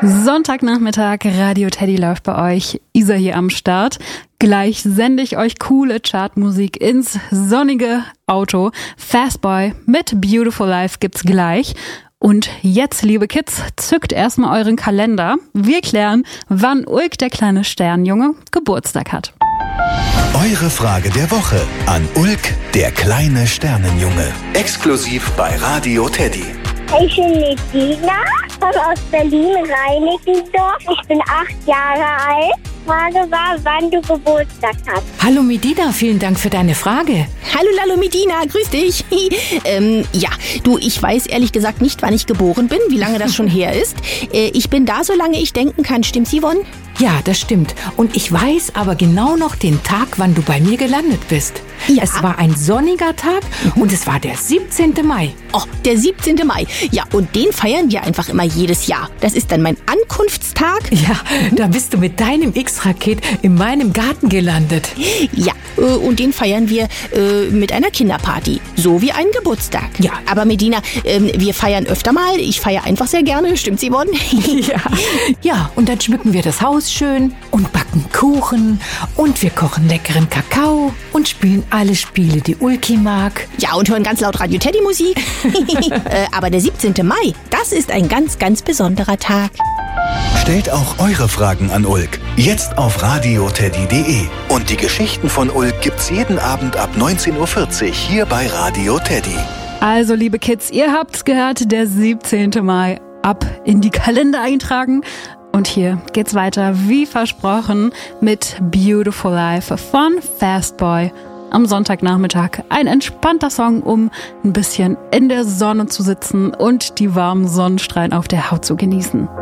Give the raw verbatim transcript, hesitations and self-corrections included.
Sonntagnachmittag, Radio Teddy läuft bei euch. Isa hier am Start. Gleich sende ich euch coole Chartmusik ins sonnige Auto. Fastboy mit Beautiful Life gibt's gleich. Und jetzt, liebe Kids, zückt erstmal euren Kalender. Wir klären, wann Ulk, der kleine Sternjunge, Geburtstag hat. Eure Frage der Woche an Ulk, der kleine Sternenjunge. Exklusiv bei Radio Teddy. Ich bin Medina, komme aus Berlin-Reinickendorf. Ich bin acht Jahre alt. Frage war, wann du Geburtstag hast. Hallo Medina, vielen Dank für deine Frage. Hallo Lalo Medina, grüß dich. ähm, ja, du, ich weiß ehrlich gesagt nicht, wann ich geboren bin, wie lange das schon her ist. Äh, ich bin da, solange ich denken kann. Stimmt's, Yvonne? Ja, das stimmt. Und ich weiß aber genau noch den Tag, wann du bei mir gelandet bist. Ja. Es war ein sonniger Tag und es war der siebzehnten Mai. Oh, der siebzehnten Mai. Ja, und den feiern wir einfach immer jedes Jahr. Das ist dann mein Ankunftstag. Ja, da bist du mit deinem X-Raket in meinem Garten gelandet. Ja, äh, und den feiern wir äh, mit einer Kinderparty. So wie einen Geburtstag. Ja. Aber Medina, äh, wir feiern öfter mal. Ich feiere einfach sehr gerne. Stimmt's, Yvonne? Ja. Ja, und dann schmücken wir das Haus schön und backen Kuchen und wir kochen leckeren Kakao und spielen alle Spiele, die Ulki mag. Ja, und hören ganz laut Radio Teddy Musik. äh, aber der siebzehnten Mai, das ist ein ganz, ganz besonderer Tag. Stellt auch eure Fragen an Ulk. Jetzt auf radioteddy punkt de. Und die Geschichten von Ulk gibt's jeden Abend ab neunzehn Uhr vierzig hier bei Radio Teddy. Also, liebe Kids, ihr habt's gehört, der siebzehnten Mai. Ab in die Kalender eintragen. Und hier geht's weiter, wie versprochen, mit Beautiful Life von Fastboy. Am Sonntagnachmittag ein entspannter Song, um ein bisschen in der Sonne zu sitzen und die warmen Sonnenstrahlen auf der Haut zu genießen.